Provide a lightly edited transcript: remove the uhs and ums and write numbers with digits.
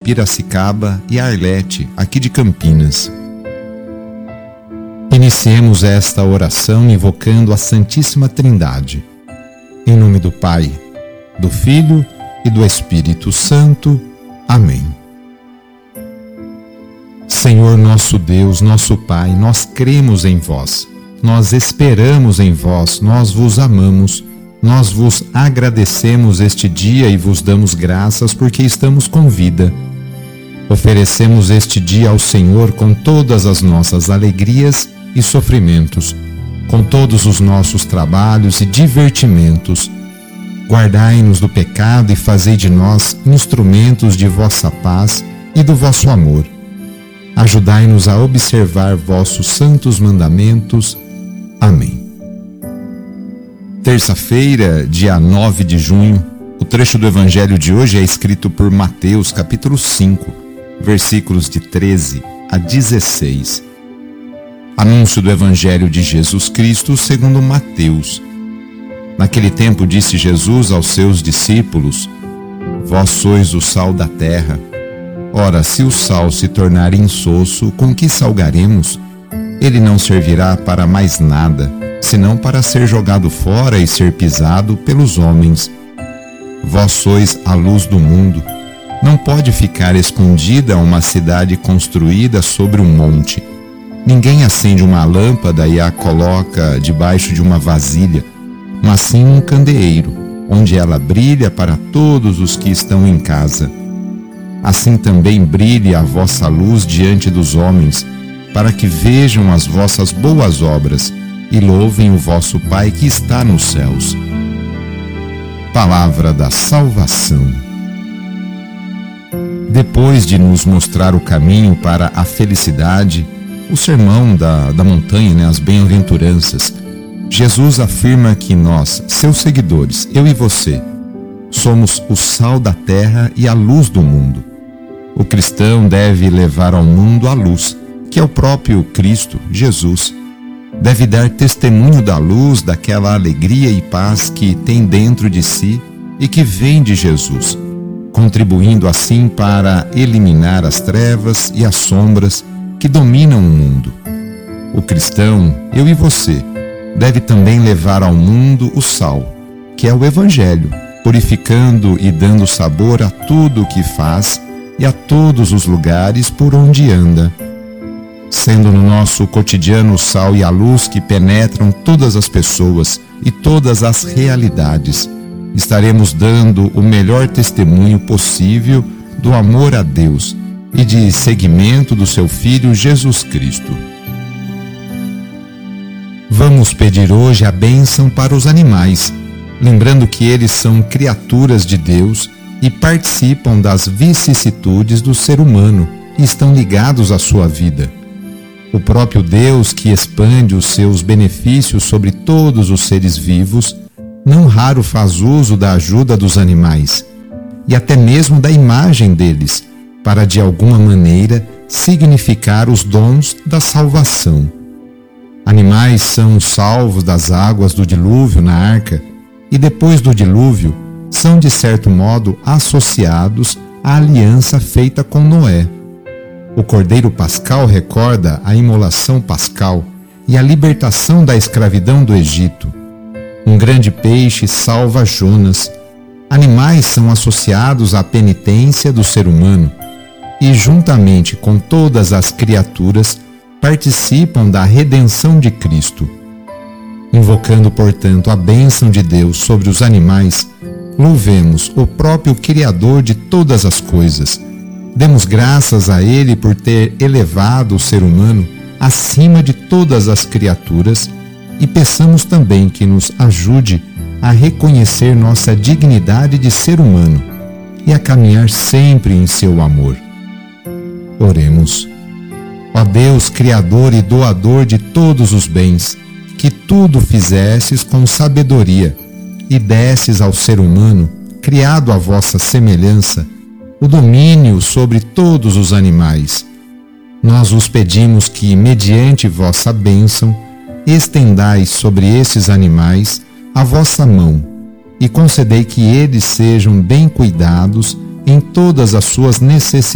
Piracicaba e Arlete, aqui de Campinas. Iniciemos esta oração invocando a Santíssima Trindade. Em nome do Pai, do Filho e do Espírito Santo. Amém. Senhor nosso Deus, nosso Pai, nós cremos em vós, nós esperamos em vós, nós vos amamos, nós vos agradecemos este dia e vos damos graças porque estamos com vida. Oferecemos este dia ao Senhor com todas as nossas alegrias e sofrimentos, com todos os nossos trabalhos e divertimentos. Guardai-nos do pecado e fazei de nós instrumentos de vossa paz e do vosso amor. Ajudai-nos a observar vossos santos mandamentos. Amém. Terça-feira, dia 9 de junho, o trecho do Evangelho de hoje é escrito por Mateus, capítulo 5, versículos de 13 a 16. Anúncio do Evangelho de Jesus Cristo segundo Mateus. Naquele tempo disse Jesus aos seus discípulos: Vós sois o sal da terra. Ora, se o sal se tornar insosso, com que salgaremos? Ele não servirá para mais nada, senão para ser jogado fora e ser pisado pelos homens. Vós sois a luz do mundo. Não pode ficar escondida uma cidade construída sobre um monte. Ninguém acende uma lâmpada e a coloca debaixo de uma vasilha, mas sim um candeeiro, onde ela brilha para todos os que estão em casa. Assim também brilhe a vossa luz diante dos homens, para que vejam as vossas boas obras e louvem o vosso Pai que está nos céus. Palavra da salvação. Depois de nos mostrar o caminho para a felicidade, o sermão da montanha, as bem-aventuranças, Jesus afirma que nós, seus seguidores, eu e você, somos o sal da terra e a luz do mundo. O cristão deve levar ao mundo a luz, que é o próprio Cristo, Jesus. Deve dar testemunho da luz, daquela alegria e paz que tem dentro de si e que vem de Jesus, contribuindo assim para eliminar as trevas e as sombras que dominam o mundo. O cristão, eu e você, deve também levar ao mundo o sal, que é o Evangelho, purificando e dando sabor a tudo o que faz e a todos os lugares por onde anda. Sendo no nosso cotidiano o sal e a luz que penetram todas as pessoas e todas as realidades, estaremos dando o melhor testemunho possível do amor a Deus e de seguimento do seu Filho Jesus Cristo. Vamos pedir hoje a bênção para os animais, lembrando que eles são criaturas de Deus e participam das vicissitudes do ser humano e estão ligados à sua vida. O próprio Deus, que expande os seus benefícios sobre todos os seres vivos, não raro faz uso da ajuda dos animais e até mesmo da imagem deles, para de alguma maneira significar os dons da salvação. Animais são os salvos das águas do dilúvio na arca e depois do dilúvio são de certo modo associados à aliança feita com Noé. O Cordeiro Pascal recorda a imolação pascal e a libertação da escravidão do Egito. Um grande peixe salva Jonas. Animais são associados à penitência do ser humano e, juntamente com todas as criaturas, participam da redenção de Cristo. Invocando, portanto, a bênção de Deus sobre os animais, louvemos o próprio Criador de todas as coisas. Demos graças a Ele por ter elevado o ser humano acima de todas as criaturas e peçamos também que nos ajude a reconhecer nossa dignidade de ser humano e a caminhar sempre em seu amor. Oremos. Ó Deus, Criador e doador de todos os bens, que tudo fizesses com sabedoria e desses ao ser humano, criado à vossa semelhança, o domínio sobre todos os animais. Nós vos pedimos que, mediante vossa bênção, estendais sobre esses animais a vossa mão e concedei que eles sejam bem cuidados em todas as suas necessidades